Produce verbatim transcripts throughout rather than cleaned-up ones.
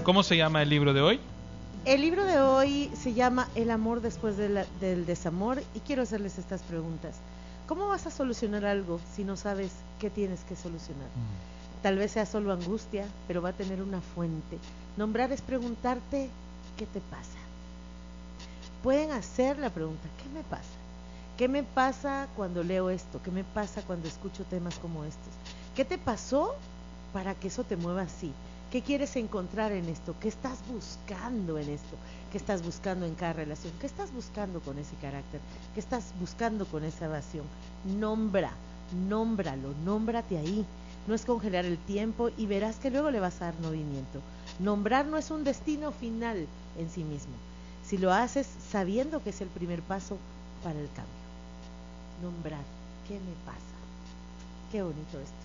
¿Cómo se llama el libro de hoy? El libro de hoy se llama El amor después de la, del desamor y quiero hacerles estas preguntas. ¿Cómo vas a solucionar algo si no sabes qué tienes que solucionar? Mm. Tal vez sea solo angustia, pero va a tener una fuente. Nombrar es preguntarte ¿qué te pasa? Pueden hacer la pregunta ¿qué me pasa? ¿Qué me pasa cuando leo esto? ¿Qué me pasa cuando escucho temas como estos? ¿Qué te pasó para que eso te mueva así? ¿Qué quieres encontrar en esto? ¿Qué estás buscando en esto? ¿Qué estás buscando en cada relación? ¿Qué estás buscando con ese carácter? ¿Qué estás buscando con esa evasión? Nombra, nómbralo, nómbrate ahí. No es congelar el tiempo y verás que luego le vas a dar movimiento. Nombrar no es un destino final en sí mismo. Si lo haces sabiendo que es el primer paso para el cambio. Nombrar, ¿qué me pasa? Qué bonito esto.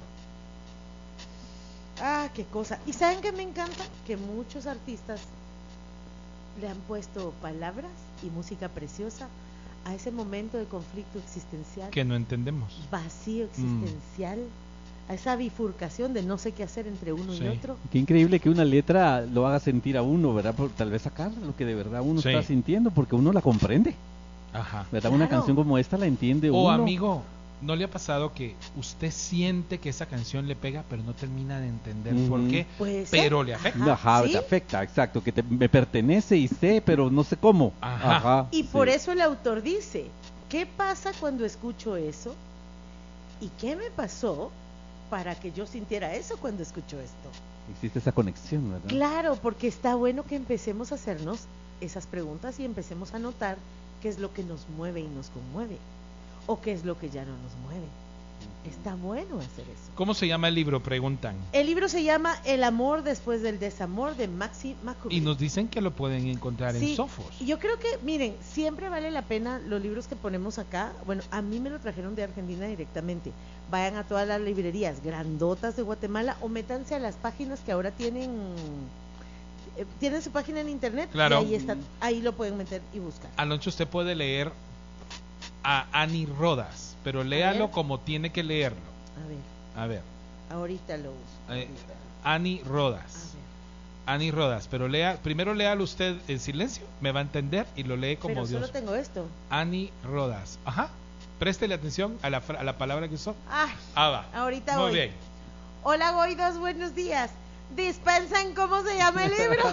Ah, qué cosa. ¿Y saben qué me encanta? Que muchos artistas le han puesto palabras y música preciosa a ese momento de conflicto existencial. Que no entendemos. Vacío existencial. Mm. A esa bifurcación de no sé qué hacer entre uno sí. y otro. Qué increíble que una letra lo haga sentir a uno, ¿verdad? Por, tal vez sacar lo que de verdad uno sí. está sintiendo, porque uno la comprende. Ajá. ¿Verdad? Claro. Una canción como esta la entiende o uno. O amigo, ¿no le ha pasado que usted siente que esa canción le pega, pero no termina de entender mm-hmm. por qué? Pues, pero le afecta. Ajá, ¿sí? Te afecta, exacto, que te, me pertenece y sé, pero no sé cómo. Ajá. Ajá y sí. por eso el autor dice, ¿qué pasa cuando escucho eso? ¿Y qué me pasó para que yo sintiera eso cuando escucho esto? Existe esa conexión, ¿verdad? Claro, porque está bueno que empecemos a hacernos esas preguntas y empecemos a notar qué es lo que nos mueve y nos conmueve. ¿O qué es lo que ya no nos mueve? Está bueno hacer eso. ¿Cómo se llama el libro? Preguntan. El libro se llama El amor después del desamor de Maxi McCurry. Y nos dicen que lo pueden encontrar sí, en Sofos. Y yo creo que, miren, siempre vale la pena los libros que ponemos acá. Bueno, a mí me lo trajeron de Argentina directamente. Vayan a todas las librerías grandotas de Guatemala o métanse a las páginas que ahora tienen... Eh, tienen su página en internet. Claro. Y ahí, está, ahí lo pueden meter y buscar. Anoche usted puede leer a Ani Rodas, pero léalo como tiene que leerlo. A ver. A ver. Ahorita lo uso. Eh, Ani Rodas. Ani Rodas, pero lea, primero léalo usted en silencio, me va a entender y lo lee como pero Dios. Solo tengo esto. Ani Rodas. Ajá. Préstele atención a la, a la palabra que usó. Ah, ah va. Ahorita Muy voy. bien. Hola Goidos, buenos días. Dispensen cómo se llama el libro.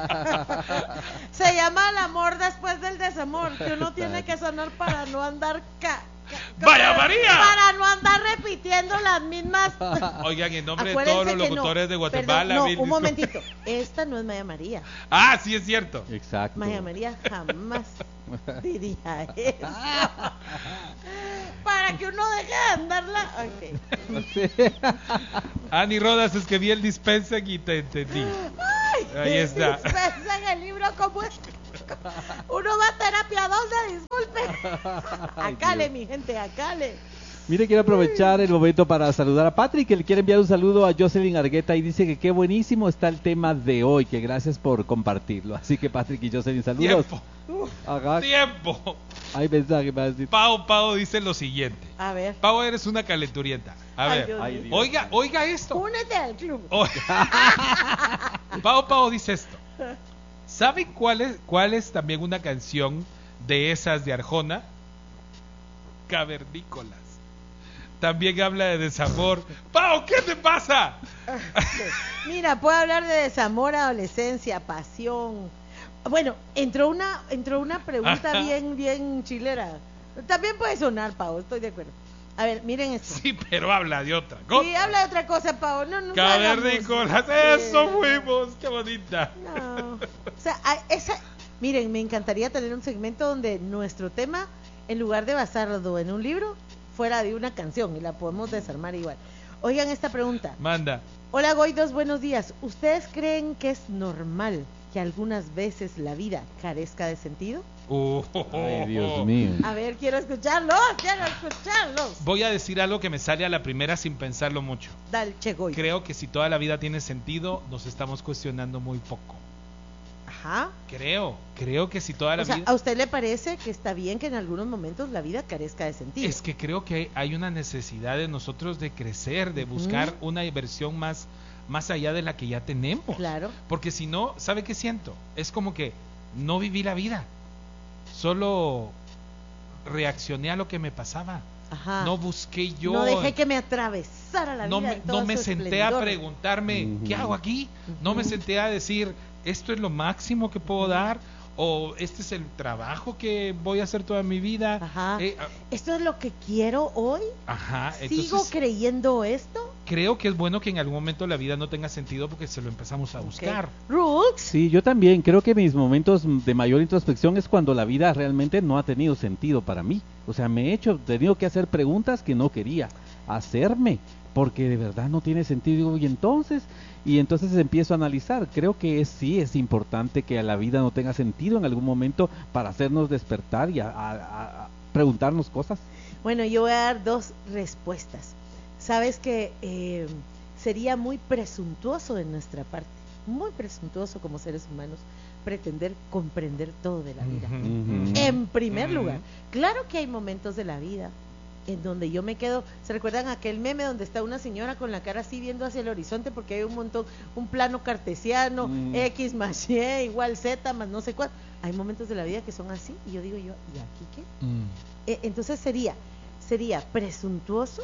Se llama El amor después del desamor, que uno tiene que sonar para no andar ca, ca, ¡Vaya María! Para no andar repitiendo las mismas. Oigan, en nombre Acuérdense de todos los locutores no, de Guatemala. Perdón, no, un momentito. Esta no es Maya María. Ah, sí es cierto. Exacto. Maya María jamás diría eso. Para que uno deje de andarla. Okay. Ani Rodas, es que vi el dispensen y te entendí. Ay, ahí está. Dispensen el libro como es. Uno va a terapia donde, disculpe. Acale, mi gente, acale. Mire, quiero aprovechar el momento para saludar a Patrick, que le quiere enviar un saludo a Jocelyn Argueta y dice que qué buenísimo está el tema de hoy, que gracias por compartirlo. Así que Patrick y Jocelyn, saludos. Tiempo. Ajá. Tiempo. Hay mensaje más. Pau, Pau dice lo siguiente. A ver. Pau, eres una calenturienta. A Ay, ver. Dios Ay, oiga, oiga esto. Únete al club. Pau, Pau dice esto. ¿Saben cuál es, cuál es también una canción de esas de Arjona? Cavernícolas. También habla de desamor. Pau, ¿qué te pasa? Mira, puede hablar de desamor, adolescencia, pasión. Bueno, entró una entró una pregunta Ajá. bien bien chilera. También puede sonar, Pau, estoy de acuerdo. A ver, miren esto. Sí, pero habla de otra cosa. Sí, habla de otra cosa, Pau. No, no. Cavernícolas, eso fuimos, qué bonita. No. O sea, esa, miren, me encantaría tener un segmento donde nuestro tema, en lugar de basarlo en un libro, fuera de una canción y la podemos desarmar igual. Oigan esta pregunta. Manda. Hola Goidos, buenos días. ¿Ustedes creen que es normal que algunas veces la vida carezca de sentido? Oh, oh, oh, Ay, Dios mío. A ver, quiero escucharlos, quiero escucharlos. Voy a decir algo que me sale a la primera sin pensarlo mucho. Dale, che, Goy. Creo que si toda la vida tiene sentido, nos estamos cuestionando muy poco. Ajá. Creo, creo que si toda la o sea, vida... ¿a usted le parece que está bien que en algunos momentos la vida carezca de sentido? Es que creo que hay una necesidad de nosotros de crecer, de buscar uh-huh. una versión más más allá de la que ya tenemos. Claro. Porque si no, ¿sabe qué siento? Es como que no viví la vida, solo reaccioné a lo que me pasaba. Ajá. No busqué yo. No dejé que me atravesara la no vida. me, en todo no me su senté esplendor. a preguntarme, Ujú. ¿qué hago aquí? No me Ujú. senté a decir, esto es lo máximo que puedo dar, o este es el trabajo que voy a hacer toda mi vida. Ajá. Eh, ah, ¿Esto es lo que quiero hoy? ajá, ¿Sigo entonces creyendo esto? creo que es bueno que en algún momento la vida no tenga sentido porque se lo empezamos a buscar. Ok. Rooks. Sí, yo también creo que mis momentos de mayor introspección es cuando la vida realmente no ha tenido sentido para mí. O sea, me he hecho, he tenido que hacer preguntas que no quería hacerme, porque de verdad no tiene sentido. Y entonces, y entonces empiezo a analizar. Creo que es, sí es importante que la vida no tenga sentido en algún momento para hacernos despertar y a, a- a- a preguntarnos cosas. Bueno, yo voy a dar dos respuestas. Sabes que eh, sería muy presuntuoso de nuestra parte, muy presuntuoso como seres humanos, pretender comprender todo de la vida. Ujú, Ujú. ujú. En primer Ujú. lugar, claro que hay momentos de la vida en donde yo me quedo. ¿Se recuerdan aquel meme donde está una señora con la cara así viendo hacia el horizonte porque hay un montón, un plano cartesiano, Mm. X más Y igual Z más no sé cuál? Hay momentos de la vida que son así y yo digo yo, ¿y aquí qué? Mm. Eh, entonces sería, sería presuntuoso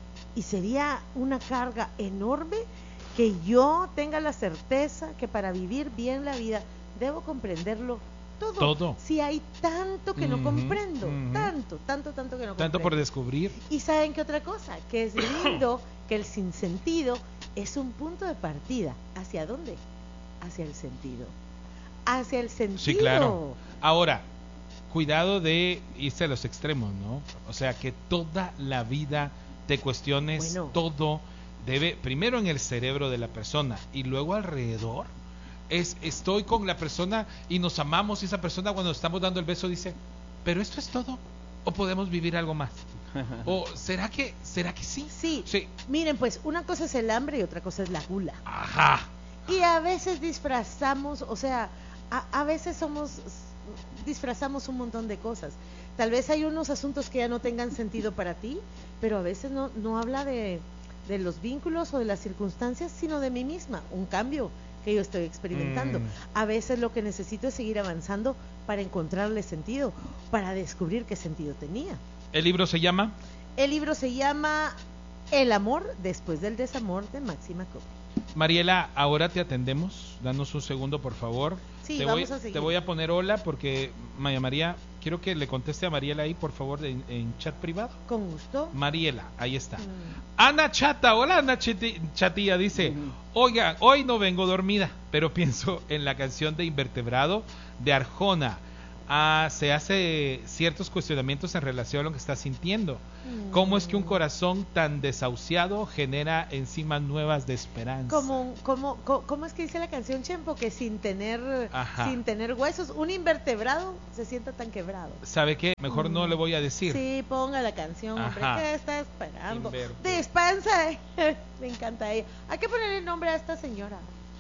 y sería una carga enorme que yo tenga la certeza que para vivir bien la vida debo comprenderlo todo. Todo. Si hay tanto que no Ujú, comprendo, ujú. tanto, tanto, tanto que no Tanto por comprendo. descubrir. Y saben qué otra cosa, que es lindo que el sinsentido es un punto de partida. ¿Hacia dónde? Hacia el sentido. Hacia el sentido. Sí, claro. Ahora, cuidado de irse a los extremos, ¿no? O sea, que toda la vida te cuestiones Bueno. todo. Debe, primero en el cerebro de la persona y luego alrededor. Es, estoy con la persona y nos amamos y esa persona cuando estamos dando el beso dice, pero esto es todo, o podemos vivir algo más, o será que, será que sí, Sí. sí, Miren, pues una cosa es el hambre y otra cosa es la gula. ajá, Y a veces disfrazamos, o sea, a, a veces somos, disfrazamos un montón de cosas. Tal vez hay unos asuntos que ya no tengan sentido para ti, pero a veces no, no habla de, de los vínculos o de las circunstancias, sino de mí misma, un cambio que yo estoy experimentando. Mm. A veces lo que necesito es seguir avanzando para encontrarle sentido, para descubrir qué sentido tenía. el libro se llama El libro se llama El amor después del desamor de Máxima Coppi. Mariela, ahora te atendemos, danos un segundo por favor. Sí, te vamos voy, a seguir. te voy a poner hola porque Maya María, quiero que le conteste a Mariela ahí por favor en, en chat privado. Con gusto. Mariela, ahí está. Mm. Ana Chata, hola Ana Chati- Chatilla, dice, oiga, hoy no vengo dormida, pero pienso en la canción de Invertebrado de Arjona. Ah, se hace ciertos cuestionamientos en relación a lo que está sintiendo. ¿Cómo es que un corazón tan desahuciado genera encima nuevas de esperanza? Como, como, co- ¿Cómo es que dice la canción, Chempo? Que sin tener, Ajá. sin tener huesos, un invertebrado se sienta tan quebrado. ¿Sabe qué? Mejor no Mm. le voy a decir. Sí, ponga la canción, hombre. Ajá. ¿Qué está esperando? Inverte. Despansa. Me encanta ella. Hay que ponerle nombre a esta señora.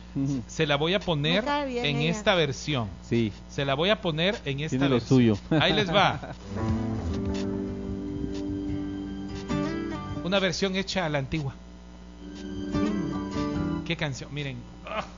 Se la voy a poner Me cae bien en ella. esta versión. Sí, Se la voy a poner en esta tiene lo versión. suyo. Ahí les va. Una versión hecha a la antigua. ¿Qué canción? Miren. Ah.